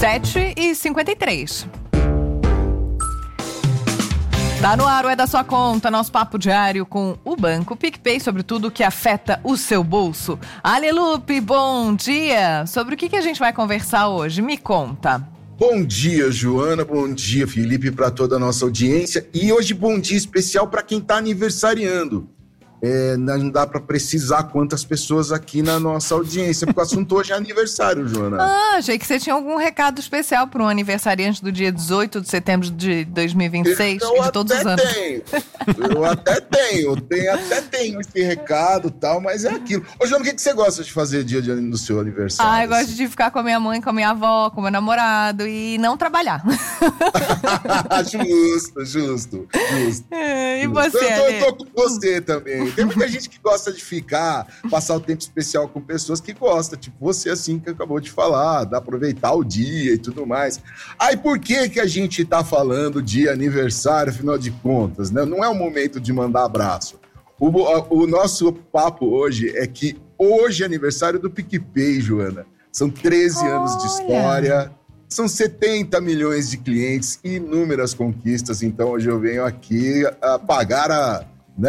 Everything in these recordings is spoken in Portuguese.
7h53. Tá no ar, é da sua conta, nosso papo diário com o Banco PicPay sobre tudo que afeta o seu bolso. Alelupe, bom dia! Sobre o que a gente vai conversar hoje? Me conta. Bom dia, Joana, bom dia, Felipe, para toda a nossa audiência. E hoje, bom dia especial para quem está aniversariando. Não dá para precisar quantas pessoas aqui na nossa audiência, porque o assunto hoje é aniversário, Joana. Achei que você tinha algum recado especial para um aniversariante do dia 18 de setembro de 2026 e de todos os anos. Eu até tenho esse recado e tal, mas é aquilo. Ô, Joana, o que você gosta de fazer dia do seu aniversário? Eu gosto de ficar com a minha mãe, com a minha avó, com o meu namorado e não trabalhar. Justo. E você, Eu tô com você também. Tem muita gente que gosta de passar o tempo especial com pessoas que gostam, tipo você, assim, que acabou de falar, de aproveitar o dia e tudo mais. Aí por que a gente tá falando de aniversário, afinal de contas, né? Não é o momento de mandar abraço. O nosso papo hoje é que hoje é aniversário do PicPay, Joana. São 13 anos de história, são 70 milhões de clientes, inúmeras conquistas. Então hoje eu venho aqui pagar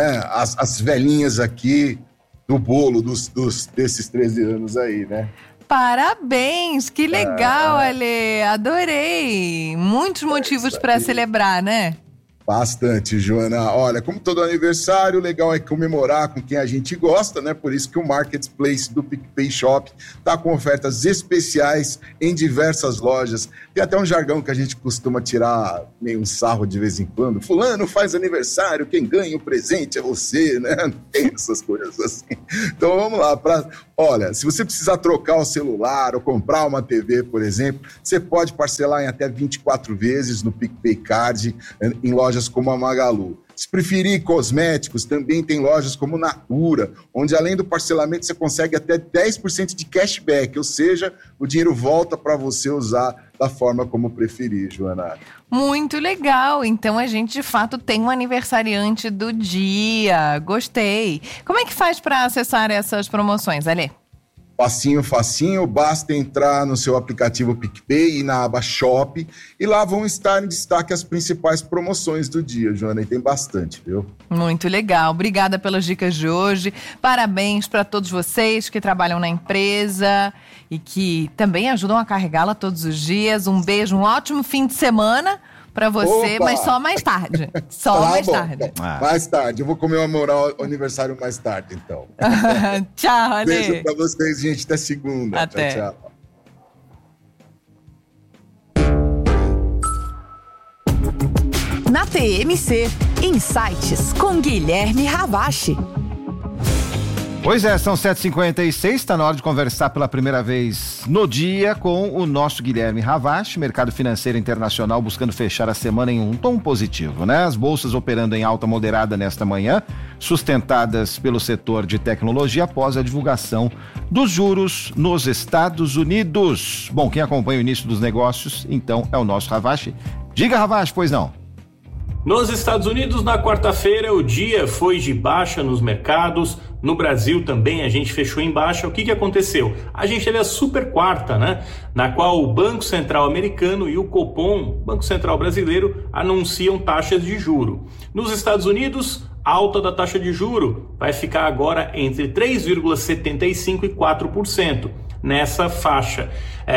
as velhinhas aqui do bolo desses 13 anos aí, né? Parabéns, que legal, Ale, adorei. Muitos motivos para celebrar, né? Bastante, Joana. Olha, como todo aniversário, o legal é comemorar com quem a gente gosta, né? Por isso que o Marketplace do PicPay Shop tá com ofertas especiais em diversas lojas. Tem até um jargão que a gente costuma tirar meio um sarro de vez em quando. Fulano faz aniversário, quem ganha o presente é você, né? Tem essas coisas assim. Então vamos lá. Olha, se você precisar trocar o celular ou comprar uma TV, por exemplo, você pode parcelar em até 24 vezes no PicPay Card, em lojas como a Magalu. Se preferir cosméticos, também tem lojas como Natura, onde além do parcelamento você consegue até 10% de cashback, ou seja, o dinheiro volta para você usar da forma como preferir, Joana. Muito legal, então a gente de fato tem um aniversariante do dia, gostei. Como é que faz para acessar essas promoções, Ale? Facinho, basta entrar no seu aplicativo PicPay e na aba Shop, e lá vão estar em destaque as principais promoções do dia, Joana, e tem bastante, viu? Muito legal, obrigada pelas dicas de hoje, parabéns para todos vocês que trabalham na empresa e que também ajudam a carregá-la todos os dias. Um beijo, um ótimo fim de semana pra você. Opa! Mas só mais tarde. Tarde. Mais tarde. Eu vou comemorar o aniversário mais tarde, então. Tchau, Ale. Beijo pra vocês, gente. Até segunda. Até. Tchau. Na TMC, Insights com Guilherme Ravache. Pois é, são 7h56, está na hora de conversar pela primeira vez no dia com o nosso Guilherme Ravache, mercado financeiro internacional buscando fechar a semana em um tom positivo, né? As bolsas operando em alta moderada nesta manhã, sustentadas pelo setor de tecnologia após a divulgação dos juros nos Estados Unidos. Bom, quem acompanha o início dos negócios, então, é o nosso Ravache. Diga, Ravache, pois não. Nos Estados Unidos, na quarta-feira, o dia foi de baixa nos mercados. No Brasil também a gente fechou em baixa. O que aconteceu? A gente teve a super quarta, né? Na qual o Banco Central americano e o Copom, Banco Central brasileiro, anunciam taxas de juro. Nos Estados Unidos, a alta da taxa de juro vai ficar agora entre 3,75% e 4%. Nessa faixa.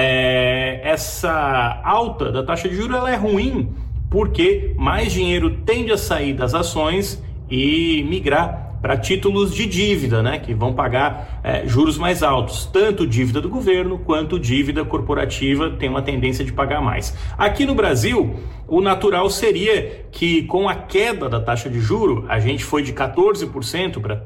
Essa alta da taxa de juro ela é ruim, porque mais dinheiro tende a sair das ações e migrar para títulos de dívida, né, que vão pagar juros mais altos. Tanto dívida do governo quanto dívida corporativa tem uma tendência de pagar mais. Aqui no Brasil, o natural seria que com a queda da taxa de juro, a gente foi de 14% para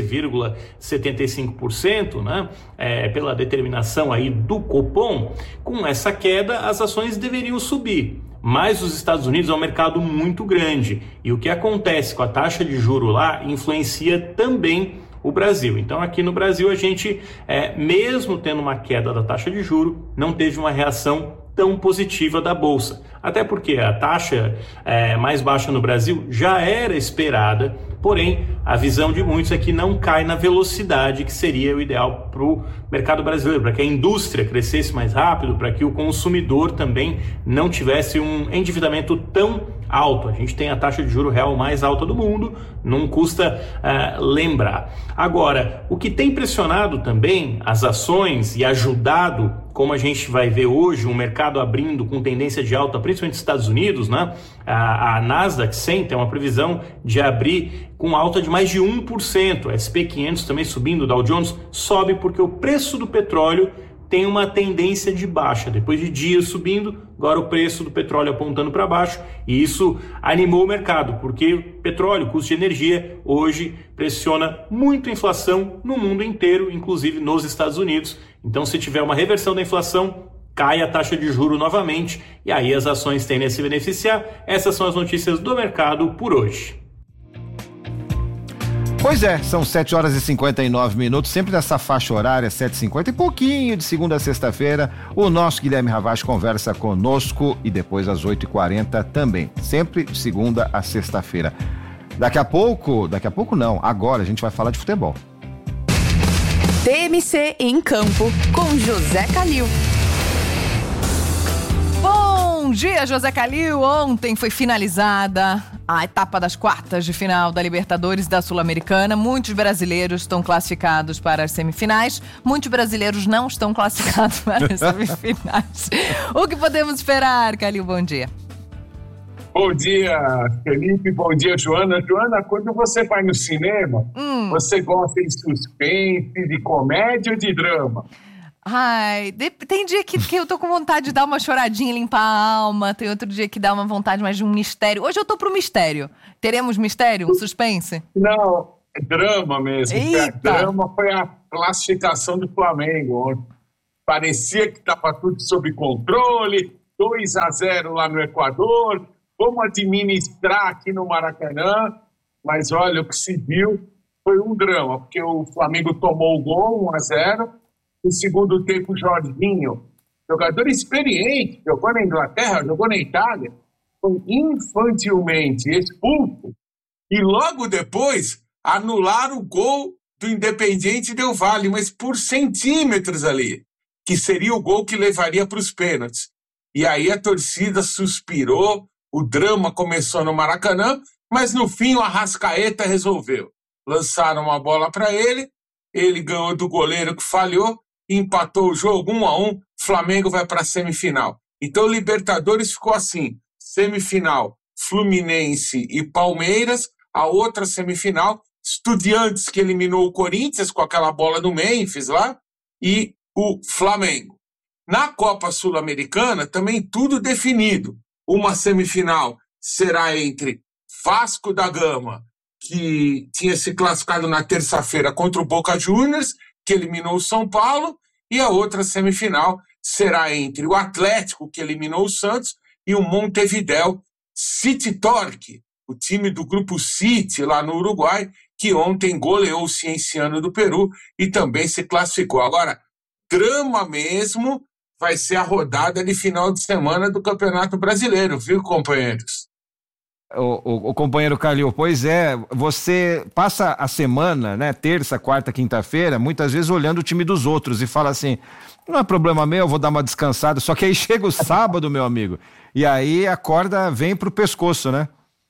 13,75%, né, pela determinação aí do Copom. Com essa queda, as ações deveriam subir. Mas os Estados Unidos é um mercado muito grande e o que acontece com a taxa de juro lá influencia também o Brasil. Então aqui no Brasil a gente, mesmo tendo uma queda da taxa de juro, não teve uma reação tão positiva da Bolsa. Até porque a taxa mais baixa no Brasil já era esperada Porém, a visão de muitos é que não cai na velocidade que seria o ideal para o mercado brasileiro, para que a indústria crescesse mais rápido, para que o consumidor também não tivesse um endividamento tão alto. A gente tem a taxa de juro real mais alta do mundo, não custa lembrar. Agora, o que tem pressionado também as ações e ajudado, como a gente vai ver hoje, um mercado abrindo com tendência de alta, principalmente nos Estados Unidos, né? A Nasdaq 100 tem uma previsão de abrir com alta de mais de 1%. A S&P 500 também subindo, o Dow Jones sobe porque o preço do petróleo tem uma tendência de baixa. Depois de dias subindo, agora o preço do petróleo apontando para baixo, e isso animou o mercado, porque o petróleo, custo de energia, hoje pressiona muito a inflação no mundo inteiro, inclusive nos Estados Unidos. Então, se tiver uma reversão da inflação, cai a taxa de juros novamente, e aí as ações tendem a se beneficiar. Essas são as notícias do mercado por hoje. Pois é, são 7h59, sempre nessa faixa horária, 7h50 e pouquinho, de segunda a sexta-feira, o nosso Guilherme Havas conversa conosco, e depois às 8h40 também, sempre de segunda a sexta-feira. Daqui a pouco não, agora a gente vai falar de futebol. TMC em Campo, com José Calil. Bom dia, José Calil. Ontem foi finalizada a etapa das quartas de final da Libertadores da Sul-Americana. Muitos brasileiros estão classificados para as semifinais. Muitos brasileiros não estão classificados para as semifinais. O que podemos esperar, Calil? Bom dia. Bom dia, Felipe. Bom dia, Joana. Joana, quando você vai no cinema, você gosta de suspense, de comédia ou de drama? Ai, tem dia que eu tô com vontade de dar uma choradinha, limpar a alma. Tem outro dia que dá uma vontade mais de um mistério. Hoje eu tô pro mistério. Teremos mistério? Um suspense? Não, é drama mesmo. Eita. Drama foi a classificação do Flamengo. Parecia que estava tudo sob controle, 2-0 lá no Equador, vamos administrar aqui no Maracanã, mas olha, o que se viu foi um drama, porque o Flamengo tomou o gol, 1-0, no segundo tempo o Jorginho, jogador experiente, jogou na Inglaterra, jogou na Itália, foi infantilmente expulso, e logo depois anularam o gol do Independiente Del Valle, mas por centímetros ali, que seria o gol que levaria para os pênaltis. E aí a torcida suspirou, o drama começou no Maracanã, mas no fim o Arrascaeta resolveu. Lançaram uma bola para ele ganhou do goleiro que falhou, empatou o jogo 1-1, Flamengo vai para a semifinal. Então o Libertadores ficou assim, semifinal Fluminense e Palmeiras, a outra semifinal Estudiantes, que eliminou o Corinthians com aquela bola do Memphis lá, e o Flamengo. Na Copa Sul-Americana também tudo definido. Uma semifinal será entre Vasco da Gama, que tinha se classificado na terça-feira contra o Boca Juniors, que eliminou o São Paulo, e a outra semifinal será entre o Atlético, que eliminou o Santos, e o Montevideo City Torque, o time do Grupo City, lá no Uruguai, que ontem goleou o Cienciano do Peru e também se classificou. Agora, drama mesmo vai ser a rodada de final de semana do Campeonato Brasileiro, viu, companheiros? O companheiro Calil, pois é, você passa a semana, né, terça, quarta, quinta-feira, muitas vezes olhando o time dos outros e fala assim, não é problema meu, eu vou dar uma descansada, só que aí chega o sábado, meu amigo, e aí a corda vem pro pescoço, né?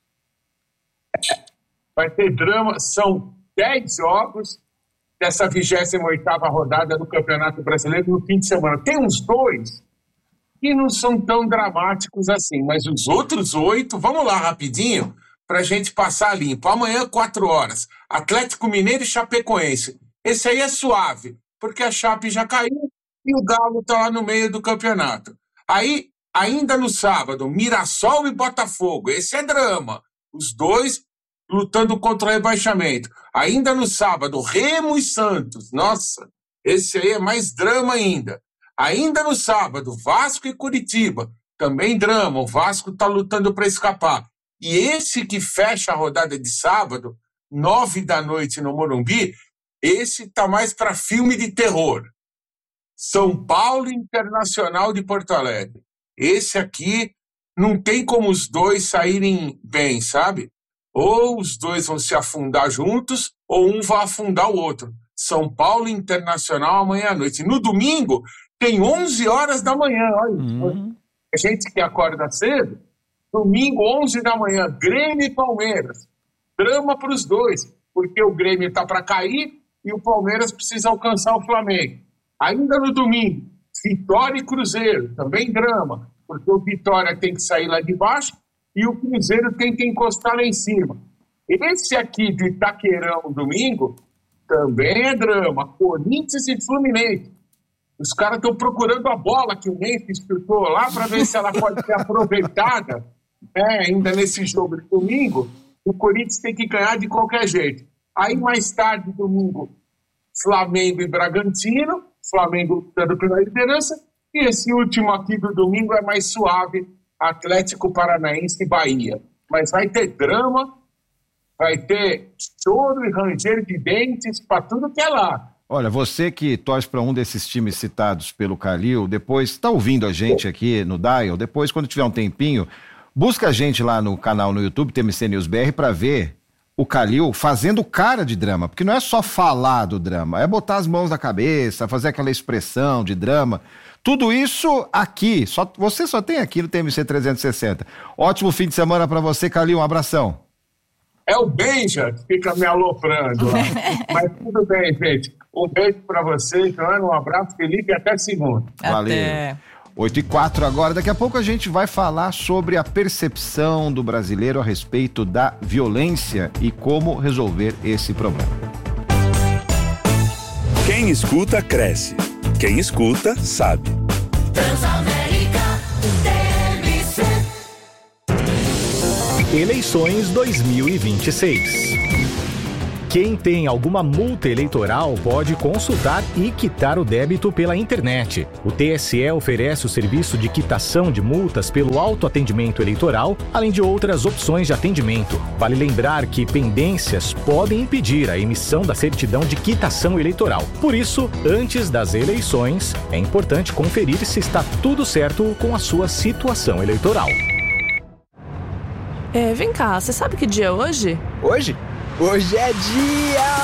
Vai ter drama, são 10 jogos dessa 28ª rodada do Campeonato Brasileiro no fim de semana. Tem uns 2 que não são tão dramáticos assim, mas os outros 8, vamos lá rapidinho, para a gente passar limpo. Amanhã, 4 horas, Atlético Mineiro e Chapecoense. Esse aí é suave, porque a Chape já caiu e o Galo está lá no meio do campeonato. Aí, ainda no sábado, Mirassol e Botafogo. Esse é drama. Os dois lutando contra o rebaixamento. Ainda no sábado, Remo e Santos. Nossa, esse aí é mais drama ainda. Ainda no sábado, Vasco e Curitiba. Também drama, o Vasco está lutando para escapar. E esse que fecha a rodada de sábado, 9 da noite no Morumbi, esse está mais para filme de terror. São Paulo Internacional de Porto Alegre. Esse aqui não tem como os dois saírem bem, sabe? Ou os dois vão se afundar juntos, ou um vai afundar o outro. São Paulo Internacional amanhã à noite. No domingo, tem 11 horas da manhã. Olha, a gente que acorda cedo, domingo, 11 da manhã, Grêmio e Palmeiras. Drama para os dois, porque o Grêmio está para cair e o Palmeiras precisa alcançar o Flamengo. Ainda no domingo, Vitória e Cruzeiro, também drama, porque o Vitória tem que sair lá de baixo e o Cruzeiro tem que encostar lá em cima. Esse aqui do Itaquerão, domingo, também é drama, Corinthians e Fluminense. Os caras estão procurando a bola que o Memphis chutou lá para ver se ela pode ser aproveitada, ainda nesse jogo de domingo. O Corinthians tem que ganhar de qualquer jeito. Aí, mais tarde, domingo, Flamengo e Bragantino, Flamengo lutando pela liderança, e esse último aqui do domingo é mais suave, Atlético Paranaense e Bahia. Mas vai ter drama, vai ter choro e ranger de dentes para tudo que é lá. Olha, você que torce para um desses times citados pelo Calil, depois está ouvindo a gente aqui no Dial, depois, quando tiver um tempinho, busca a gente lá no canal no YouTube, TMC News BR, para ver o Calil fazendo cara de drama, porque não é só falar do drama, é botar as mãos na cabeça, fazer aquela expressão de drama. Tudo isso aqui, você só tem aqui no TMC 360. Ótimo fim de semana para você, Calil, um abração. É o Benja que fica me aloprando lá. Mas tudo bem, gente. Um beijo para vocês, Joana, um abraço, Felipe, e até segunda. Valeu. 8h04 agora. Daqui a pouco a gente vai falar sobre a percepção do brasileiro a respeito da violência e como resolver esse problema. Quem escuta, cresce. Quem escuta, sabe. Transamérica, TMC. Eleições 2026. Quem tem alguma multa eleitoral pode consultar e quitar o débito pela internet. O TSE oferece o serviço de quitação de multas pelo autoatendimento eleitoral, além de outras opções de atendimento. Vale lembrar que pendências podem impedir a emissão da certidão de quitação eleitoral. Por isso, antes das eleições, é importante conferir se está tudo certo com a sua situação eleitoral. Vem cá, você sabe que dia é hoje? Hoje? Hoje é dia